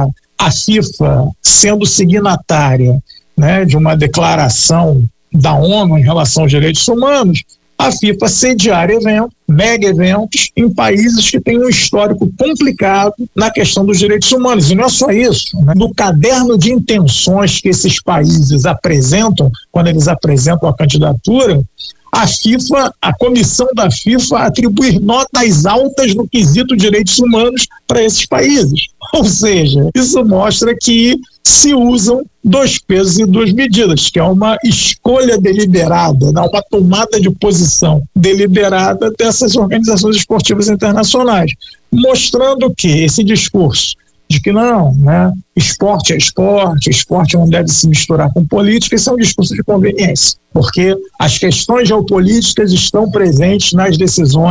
a FIFA sendo signatária, né, de uma declaração da ONU em relação aos direitos humanos, a FIFA sediar eventos, mega eventos, em países que têm um histórico complicado na questão dos direitos humanos. E não é só isso, né? No caderno de intenções que esses países apresentam, quando eles apresentam a candidatura, a FIFA, a comissão da FIFA atribuir notas altas no quesito direitos humanos para esses países. Ou seja, isso mostra que se usam 2 pesos e 2 medidas, que é uma escolha deliberada, uma tomada de posição deliberada dessas organizações esportivas internacionais, mostrando que esse discurso de que não, né, esporte é esporte, esporte não deve se misturar com política, isso é um discurso de conveniência, porque as questões geopolíticas estão presentes nas decisões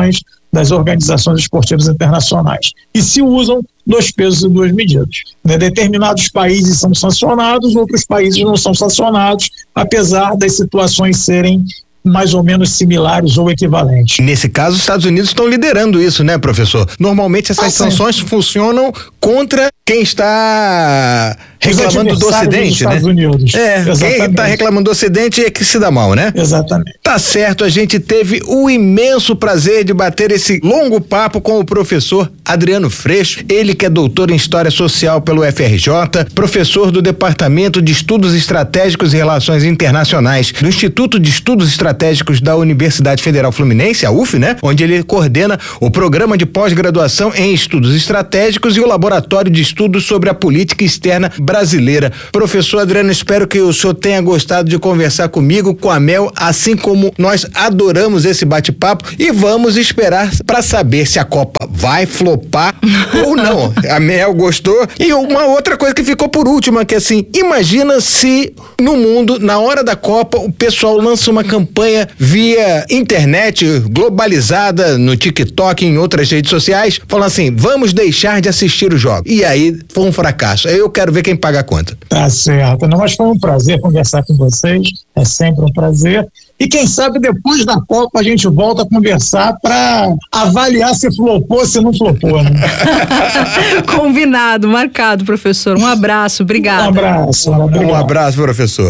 das organizações esportivas internacionais. E se usam 2 pesos e 2 medidas. Determinados países são sancionados, outros países não são sancionados, apesar das situações serem mais ou menos similares ou equivalentes. Nesse caso, os Estados Unidos estão liderando isso, né, professor? Normalmente essas sanções funcionam contra quem está reclamando do Ocidente, né? Unidos. Quem está reclamando do Ocidente é que se dá mal, né? Exatamente. Tá certo, a gente teve o imenso prazer de bater esse longo papo com o professor Adriano Freixo, ele que é doutor em História Social pelo FRJ, professor do Departamento de Estudos Estratégicos e Relações Internacionais do Instituto de Estudos Estratégicos da Universidade Federal Fluminense, a UF, né? Onde ele coordena o Programa de Pós-Graduação em Estudos Estratégicos e o Laboratório de Estudos sobre a Política Externa Brasileira. Professor Adriano, espero que o senhor tenha gostado de conversar comigo, com a Mel, assim como nós adoramos esse bate-papo, e vamos esperar para saber se a Copa vai flopar ou não. A Mel gostou. E uma outra coisa que ficou por último, que assim, imagina se no mundo, na hora da Copa, o pessoal lança uma campanha via internet globalizada, no TikTok e em outras redes sociais, falando assim, vamos deixar de assistir o jogo. E aí foi um fracasso. Eu quero ver quem paga a conta. Tá certo. Não, mas foi um prazer conversar com vocês. É sempre um prazer. E quem sabe depois da Copa a gente volta a conversar para avaliar se flopou, se não flopou, né? Combinado, marcado, professor. Um abraço, obrigada. Um abraço. Um abraço, professor.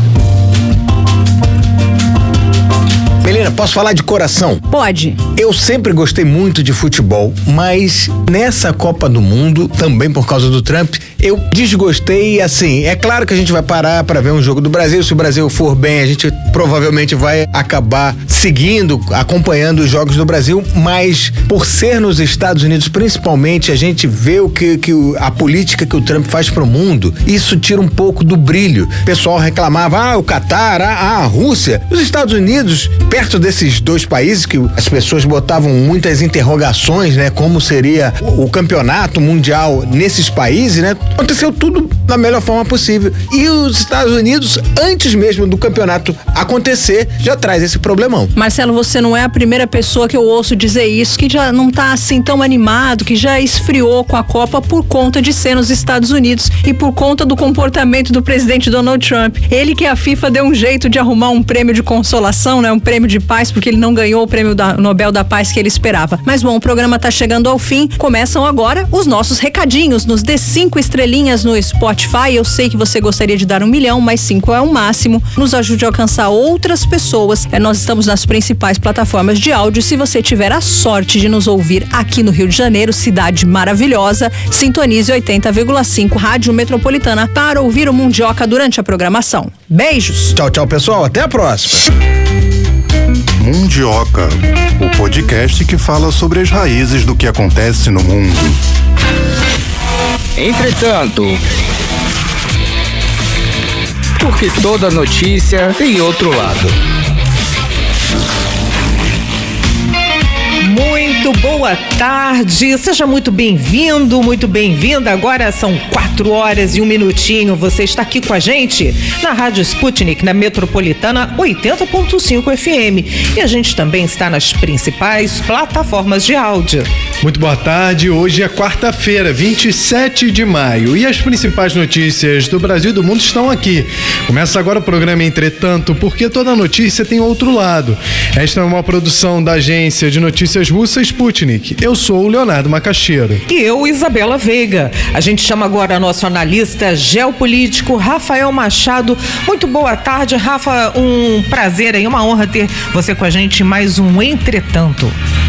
Melina, posso falar de coração? Pode. Eu sempre gostei muito de futebol, mas nessa Copa do Mundo, também por causa do Trump, eu desgostei, assim, é claro que a gente vai parar para ver um jogo do Brasil, se o Brasil for bem, a gente provavelmente vai acabar seguindo, acompanhando os jogos do Brasil, mas por ser nos Estados Unidos, principalmente, a gente vê a política que o Trump faz pro mundo, isso tira um pouco do brilho. O pessoal reclamava, o Catar, a Rússia, os Estados Unidos, perto desses 2 países que as pessoas botavam muitas interrogações, né? Como seria o campeonato mundial nesses países, né? Aconteceu tudo da melhor forma possível. E os Estados Unidos, antes mesmo do campeonato acontecer, já traz esse problemão. Marcelo, você não é a primeira pessoa que eu ouço dizer isso, que já não tá assim tão animado, que já esfriou com a Copa por conta de ser nos Estados Unidos e por conta do comportamento do presidente Donald Trump. Ele que a FIFA deu um jeito de arrumar um prêmio de consolação, né? Um prêmio de paz, porque ele não ganhou o prêmio Nobel da Paz que ele esperava. Mas bom, o programa tá chegando ao fim. Começam agora os nossos recadinhos. Nos dê 5 estrelinhas no Spotify. Eu sei que você gostaria de dar 1 milhão, mas 5 é o máximo. Nos ajude a alcançar outras pessoas. Nós estamos nas principais plataformas de áudio. Se você tiver a sorte de nos ouvir aqui no Rio de Janeiro, cidade maravilhosa, sintonize 80,5 Rádio Metropolitana para ouvir o Mundioca durante a programação. Beijos! Tchau, tchau, pessoal. Até a próxima. Mundioca, o podcast que fala sobre as raízes do que acontece no mundo. Entretanto, porque toda notícia tem outro lado. Muito boa tarde, seja muito bem-vindo, muito bem-vinda. Agora são 4h01. Você está aqui com a gente na Rádio Sputnik, na Metropolitana 80.5 FM. E a gente também está nas principais plataformas de áudio. Muito boa tarde, hoje é quarta-feira, 27 de maio. E as principais notícias do Brasil e do mundo estão aqui. Começa agora o programa Entretanto, porque toda notícia tem outro lado. Esta é uma produção da agência de notícias russa Sputnik. Eu sou o Leonardo Macaxeira. E eu, Isabela Veiga. A gente chama agora nosso analista geopolítico, Rafael Machado. Muito boa tarde, Rafa. Um prazer e uma honra ter você com a gente em mais um Entretanto.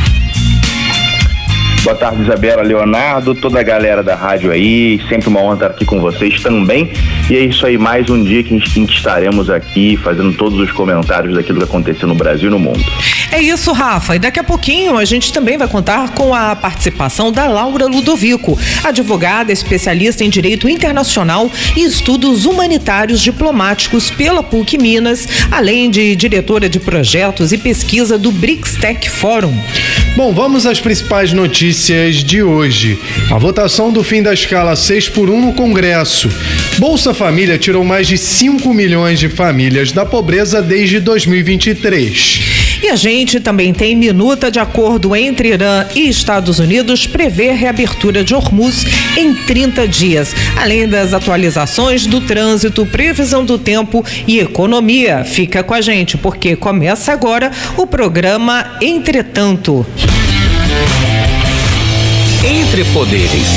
Boa tarde, Isabela, Leonardo, toda a galera da rádio aí, sempre uma honra estar aqui com vocês também. E é isso aí, mais um dia que a gente estaremos aqui fazendo todos os comentários daquilo que aconteceu no Brasil e no mundo. É isso, Rafa, e daqui a pouquinho a gente também vai contar com a participação da Laura Ludovico, advogada especialista em Direito Internacional e Estudos Humanitários Diplomáticos pela PUC Minas, além de diretora de projetos e pesquisa do BRICS Tech Forum. Bom, vamos às principais notícias de hoje. A votação do fim da escala 6x1 no Congresso. Bolsa Família tirou mais de 5 milhões de famílias da pobreza desde 2023. E a gente também tem minuta de acordo entre Irã e Estados Unidos prevê reabertura de Hormuz em 30 dias. Além das atualizações do trânsito, previsão do tempo e economia. Fica com a gente, porque começa agora o programa Entretanto. Entre Poderes.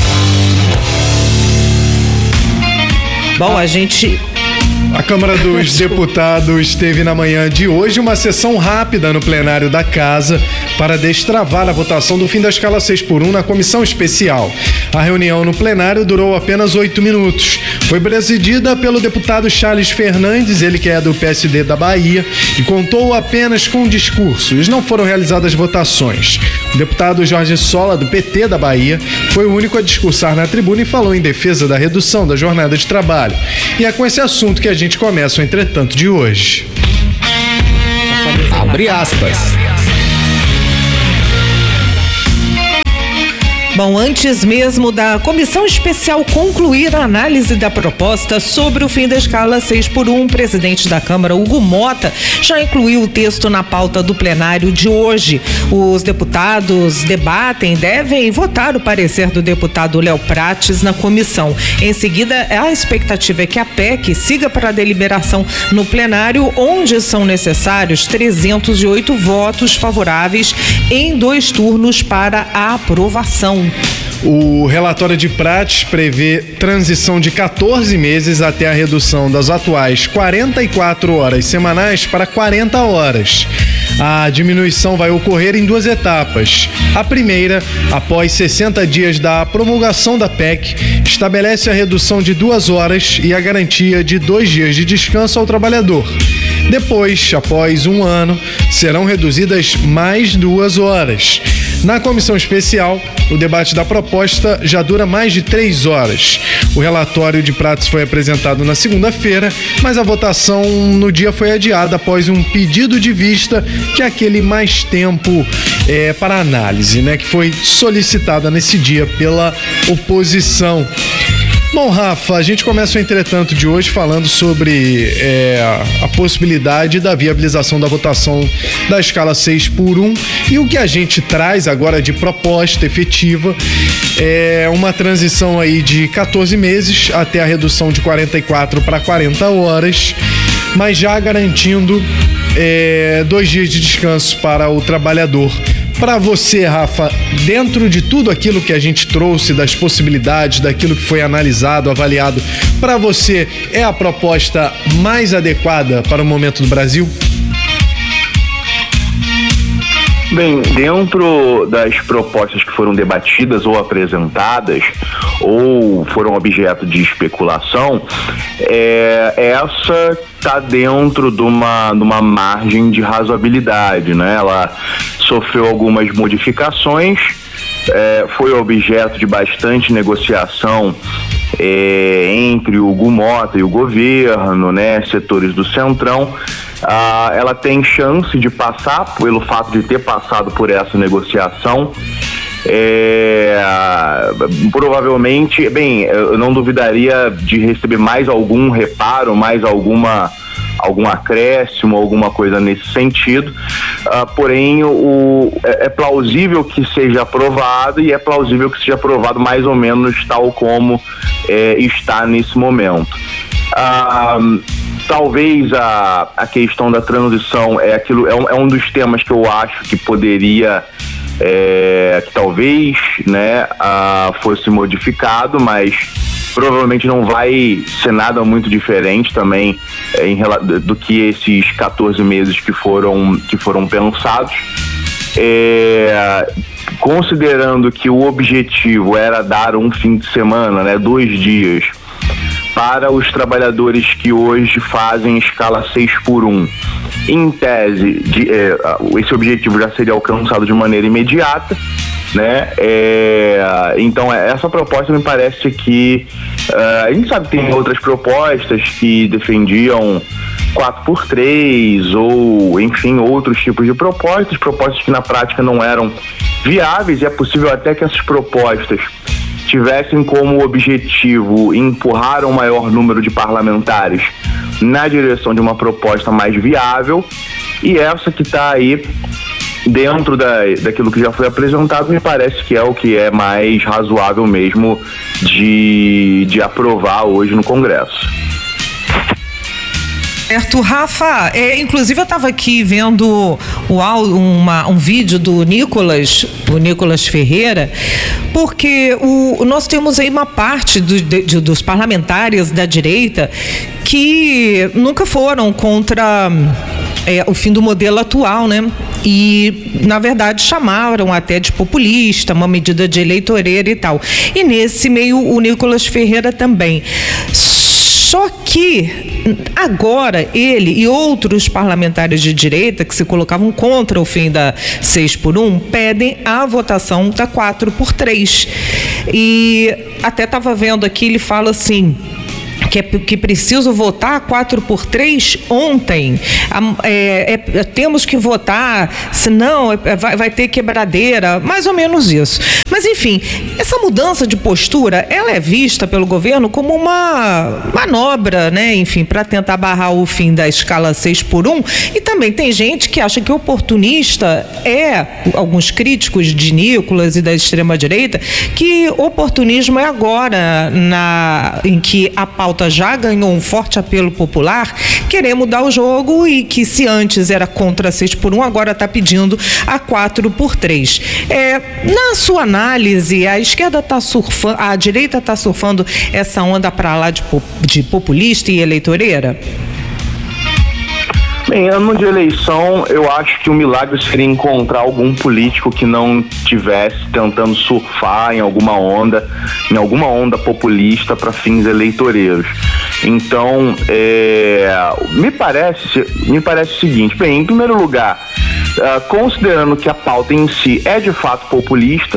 Bom, A Câmara dos Deputados teve na manhã de hoje uma sessão rápida no plenário da Casa para destravar a votação do fim da escala 6x1 na comissão especial. A reunião no plenário durou apenas 8 minutos. Foi presidida pelo deputado Charles Fernandes, ele que é do PSD da Bahia, e contou apenas com discursos. Não foram realizadas votações. O deputado Jorge Sola, do PT da Bahia, foi o único a discursar na tribuna e falou em defesa da redução da jornada de trabalho. E é com esse assunto que a gente começa o Entretanto de hoje. Abre aspas. Bom, antes mesmo da comissão especial concluir a análise da proposta sobre o fim da escala 6x1, o presidente da Câmara, Hugo Mota, já incluiu o texto na pauta do plenário de hoje. Os deputados devem votar o parecer do deputado Léo Prates na comissão. Em seguida, a expectativa é que a PEC siga para a deliberação no plenário, onde são necessários 308 votos favoráveis em 2 turnos para a aprovação. O relatório de Prates prevê transição de 14 meses até a redução das atuais 44 horas semanais para 40 horas. A diminuição vai ocorrer em 2 etapas. A primeira, após 60 dias da promulgação da PEC, estabelece a redução de 2 horas e a garantia de 2 dias de descanso ao trabalhador. Depois, após 1 ano, serão reduzidas mais 2 horas. Na comissão especial, o debate da proposta já dura mais de 3 horas. O relatório de Prates foi apresentado na segunda-feira, mas a votação no dia foi adiada após um pedido de vista, que é aquele mais tempo para análise, né, que foi solicitada nesse dia pela oposição. Bom, Rafa, a gente começa o Entretanto de hoje falando sobre a possibilidade da viabilização da votação da escala 6x1, e o que a gente traz agora de proposta efetiva é uma transição aí de 14 meses até a redução de 44 para 40 horas, mas já garantindo 2 dias de descanso para o trabalhador. Para você, Rafa, dentro de tudo aquilo que a gente trouxe, das possibilidades, daquilo que foi analisado, avaliado, para você é a proposta mais adequada para o momento do Brasil? Bem, dentro das propostas que foram debatidas ou apresentadas ou foram objeto de especulação, essa está dentro de uma margem de razoabilidade, né? Ela sofreu algumas modificações, foi objeto de bastante negociação entre o Hugo Mota e o governo, né? Setores do Centrão. Ela tem chance de passar, pelo fato de ter passado por essa negociação. Provavelmente, eu não duvidaria de receber mais algum reparo, mais algum acréscimo, alguma coisa nesse sentido, porém é plausível que seja aprovado, e é plausível que seja aprovado mais ou menos tal como está nesse momento. Talvez a questão da transição é um dos temas que eu acho que poderia que talvez, né, fosse modificado, mas provavelmente não vai ser nada muito diferente também do que esses 14 meses que foram pensados. Considerando que o objetivo era dar um fim de semana, né, 2 dias, para os trabalhadores que hoje fazem escala 6x1, em tese, esse objetivo já seria alcançado de maneira imediata, né? Então essa proposta me parece que a gente sabe que tem outras propostas que defendiam 4x3 ou enfim outros tipos de propostas que na prática não eram viáveis, e é possível até que essas propostas tivessem como objetivo empurrar um maior número de parlamentares na direção de uma proposta mais viável, E essa que está aí dentro daquilo que já foi apresentado, me parece que é o que é mais razoável mesmo de aprovar hoje no Congresso. Certo, Rafa, inclusive eu estava aqui vendo um vídeo do Nicolas Ferreira, porque nós temos aí uma parte dos parlamentares da direita que nunca foram contra o fim do modelo atual, né? E, na verdade, chamaram até de populista, uma medida de eleitoreira e tal. E nesse meio o Nicolas Ferreira também. Só que agora ele e outros parlamentares de direita que se colocavam contra o fim da 6x1 pedem a votação da 4x3. E até estava vendo aqui, ele fala assim, que preciso votar 4x3 ontem. Temos que votar, senão vai ter quebradeira, mais ou menos isso. Mas, enfim, essa mudança de postura, ela é vista pelo governo como uma manobra, né? Enfim, para tentar barrar o fim da escala 6x1. E também tem gente que acha que oportunista alguns críticos de Nicolas e da extrema-direita, que oportunismo é agora, em que a pauta já ganhou um forte apelo popular, querer mudar o jogo e que se antes era contra 6x1, agora está pedindo a 4x3. Na sua análise, a esquerda está surfando, a direita está surfando essa onda para lá de populista e eleitoreira? Bem, ano de eleição, eu acho que o milagre seria encontrar algum político que não estivesse tentando surfar em alguma onda populista para fins eleitoreiros. Então, me parece o seguinte, bem, em primeiro lugar, considerando que a pauta em si é de fato populista,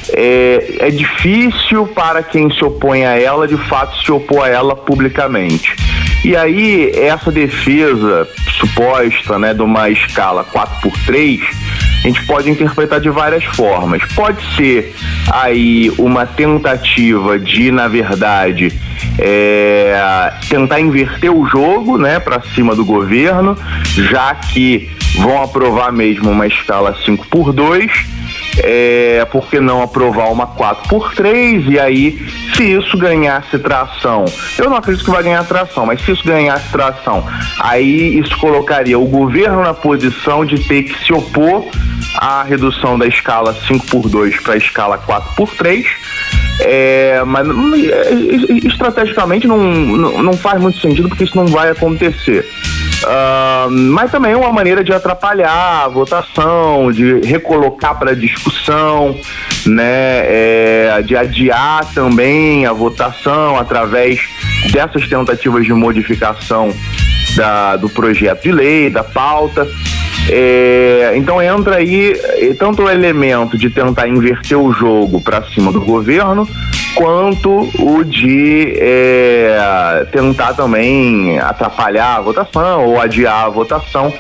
é difícil para quem se opõe a ela, de fato, se opor a ela publicamente. E aí, essa defesa suposta, né, de uma escala 4x3, a gente pode interpretar de várias formas. Pode ser aí uma tentativa de, na verdade, tentar inverter o jogo, né, para cima do governo, já que vão aprovar mesmo uma escala 5x2. Por que não aprovar uma 4x3? E aí, se isso ganhasse tração, eu não acredito que vai ganhar tração, mas se isso ganhasse tração, aí isso colocaria o governo na posição de ter que se opor à redução da escala 5x2 para a escala 4x3. Mas estrategicamente não faz muito sentido, porque isso não vai acontecer. Mas também é uma maneira de atrapalhar a votação, de recolocar para discussão, né, de adiar também a votação através dessas tentativas de modificação do projeto de lei, da pauta. Então entra aí tanto o elemento de tentar inverter o jogo para cima do governo, quanto o de tentar também atrapalhar a votação ou adiar a votação.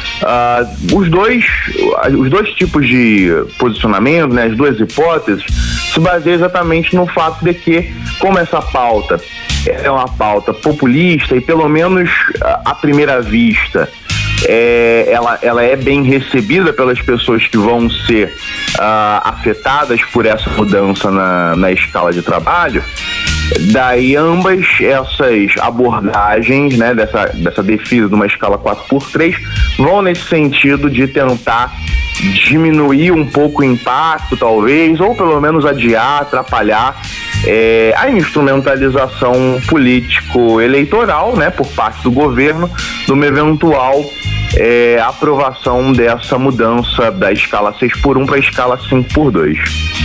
Os dois tipos de posicionamento, né, as duas hipóteses, se baseiam exatamente no fato de que, como essa pauta é uma pauta populista e, pelo menos à primeira vista, ela é bem recebida pelas pessoas que vão ser afetadas por essa mudança na escala de trabalho, daí ambas essas abordagens, né, dessa defesa de uma escala 4x3 vão nesse sentido de tentar diminuir um pouco o impacto, talvez, ou pelo menos adiar, atrapalhar a instrumentalização político-eleitoral, né, por parte do governo, de uma eventual aprovação dessa mudança da escala 6x1 para a escala 5x2.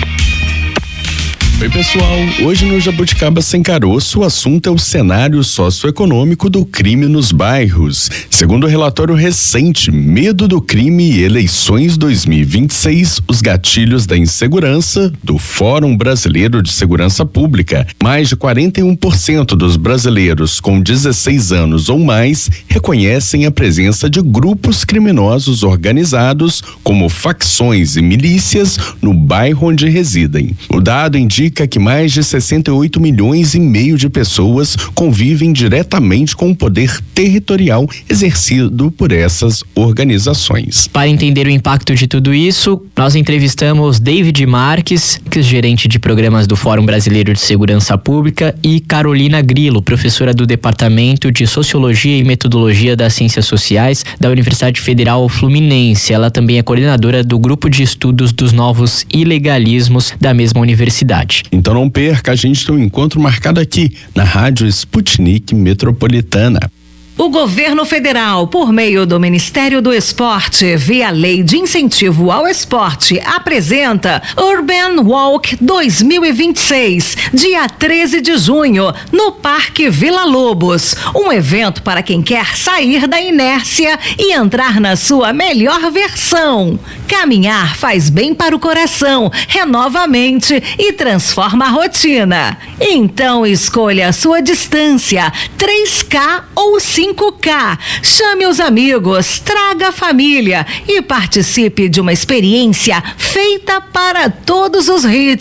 Oi, pessoal, hoje no Jabuticaba Sem Caroço o assunto é o cenário socioeconômico do crime nos bairros. Segundo o relatório recente Medo do Crime e Eleições 2026, os gatilhos da insegurança, do Fórum Brasileiro de Segurança Pública, mais de 41% dos brasileiros com 16 anos ou mais reconhecem a presença de grupos criminosos organizados como facções e milícias no bairro onde residem. O dado indica indica que mais de 68 milhões e meio de pessoas convivem diretamente com o poder territorial exercido por essas organizações. Para entender o impacto de tudo isso, nós entrevistamos David Marques, gerente de programas do Fórum Brasileiro de Segurança Pública, e Carolina Grilo, professora do Departamento de Sociologia e Metodologia das Ciências Sociais da Universidade Federal Fluminense. Ela também é coordenadora do Grupo de Estudos dos Novos Ilegalismos da mesma universidade. Então não perca, a gente tem um encontro marcado aqui na Rádio Sputnik Metropolitana. O governo federal, por meio do Ministério do Esporte, via Lei de Incentivo ao Esporte, apresenta Urban Walk 2026, dia 13 de junho, no Parque Vila Lobos. Um evento para quem quer sair da inércia e entrar na sua melhor versão. Caminhar faz bem para o coração, renova a mente e transforma a rotina. Então escolha a sua distância, 3K ou 5K. Chame os amigos, traga a família e participe de uma experiência feita para todos os ritmos.